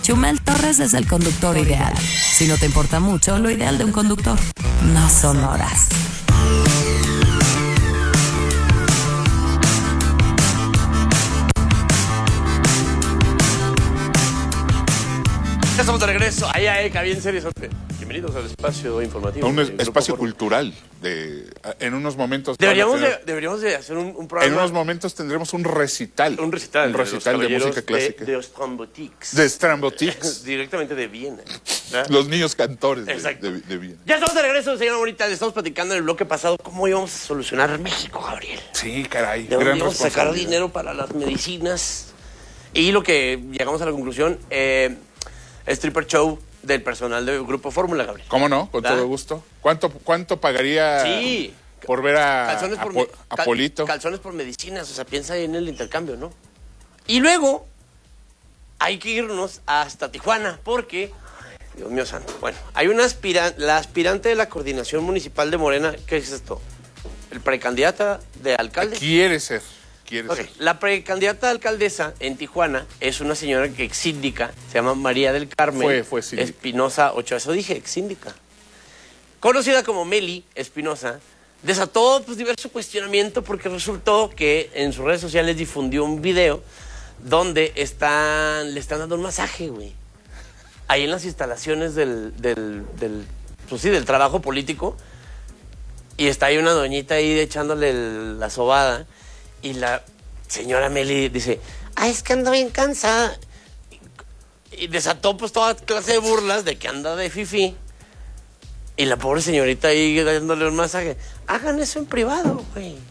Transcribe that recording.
Chumel Torres es el conductor ideal. Si no te importa mucho, lo ideal de un conductor no son horas. Ya estamos de regreso. Bien series. Bienvenidos al espacio informativo. Un espacio cultural. En unos momentos... Deberíamos de hacer un programa. En unos momentos tendremos un recital. Un recital de música clásica. De Strambotics. De Strambotics. Directamente de Viena. Los niños cantores de Viena. Ya estamos de regreso, señora Bonita. Le estamos platicando en el bloque pasado cómo íbamos a solucionar México, Gabriel. Sí, caray. De dónde íbamos a sacar dinero para las medicinas. Y lo que llegamos a la conclusión... stripper show del personal del Grupo Fórmula, Gabriel. ¿Cómo no? Con todo gusto. ¿Cuánto pagaría por ver a Polito? Calzones por medicinas, o sea, piensa en el intercambio, ¿no? Y luego hay que irnos hasta Tijuana, porque, Dios mío santo, bueno, hay una la aspirante de la coordinación municipal de Morena, ¿qué es esto? El precandidata de alcalde. Quiere ser. La precandidata a alcaldesa en Tijuana es una señora que ex síndica, se llama María del Carmen fue síndica. Espinosa Ochoa, eso dije, ex síndica. Conocida como Meli Espinosa, desató diverso cuestionamiento porque resultó que en sus redes sociales difundió un video donde le están dando un masaje, güey. Ahí en las instalaciones del trabajo político, y está ahí una doñita ahí echándole la sobada. Y la señora Meli dice, es que ando bien cansada. Y desató toda clase de burlas de que anda de fifí. Y la pobre señorita ahí dándole un masaje. Hagan eso en privado, güey.